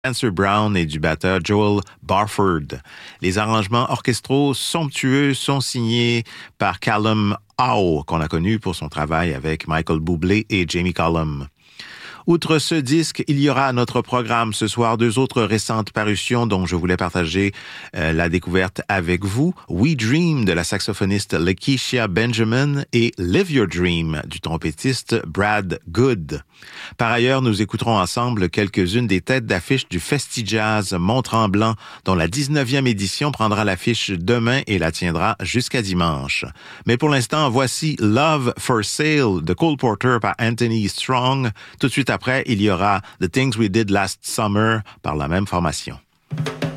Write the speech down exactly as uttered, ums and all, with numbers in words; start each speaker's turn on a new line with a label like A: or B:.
A: Spencer Brown et du batteur Joel Barford. Les arrangements orchestraux somptueux sont signés par Callum Howe, qu'on a connu pour son travail avec Michael Bublé et Jamie Cullum. Outre ce disque, il y aura à notre programme ce soir deux autres récentes parutions dont je voulais partager euh, la découverte avec vous. We Dream de la saxophoniste Lakeisha Benjamin et Live Your Dream du trompettiste Brad Good. Par ailleurs, nous écouterons ensemble quelques-unes des têtes d'affiche du Festi-Jazz Mont-Tremblant, dont la dix-neuvième édition prendra l'affiche demain et la tiendra jusqu'à dimanche. Mais pour l'instant, voici Love for Sale de Cole Porter par Anthony Strong. Tout de suite après, il y aura The Things We Did Last Summer par la même formation.